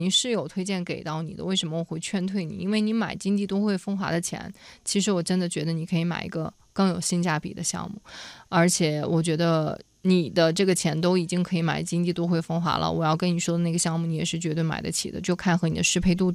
你室友推荐给到你的，为什么我会劝退你？因为你买金地都会风华的钱，其实我真的觉得你可以买一个更有性价比的项目，而且我觉得你的这个钱都已经可以买金地都会风华了，我要跟你说的那个项目你也是绝对买得起的，就看和你的适配度